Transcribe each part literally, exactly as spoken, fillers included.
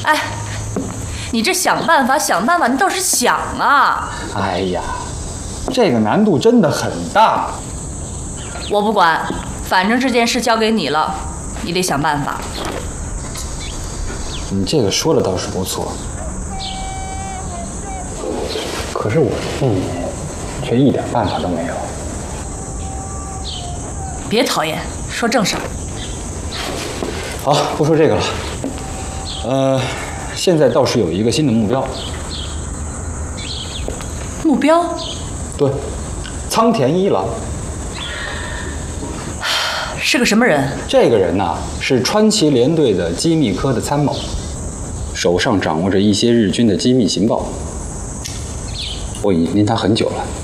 哎，你这想办法想办法，你倒是想啊！ 哎呀，这个难度真的很大。 我不管，反正这件事交给你了，你得想办法。 你这个说的倒是不错，可是我替你却一点办法都没有。 别讨厌，说正事儿。 好，不说这个了。呃，现在倒是有一个新的目标。 目标？ 对，仓田一郎。 是个什么人？ 这个人呐、啊，是川崎联队的机密科的参谋，手上掌握着一些日军的机密情报。我已经盯他很久了。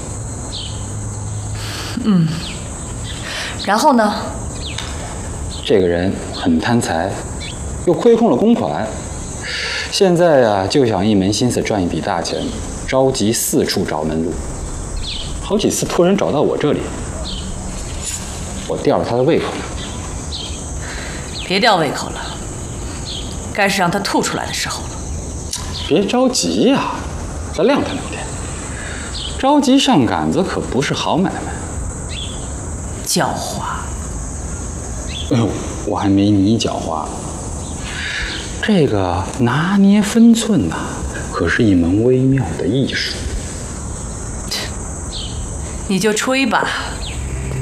嗯。然后呢？ 这个人很贪财，又亏空了公款，现在呀、啊、就想一门心思赚一笔大钱，着急四处找门路。好几次托人找到我这里，我吊了他的胃口呢。 别吊胃口了，该是让他吐出来的时候了。 别着急呀、啊，再晾他两天。着急上杆子可不是好买卖。 狡猾。 哎呦，我还没你狡猾。这个拿捏分寸呐、啊，可是一门微妙的艺术。 你就吹吧。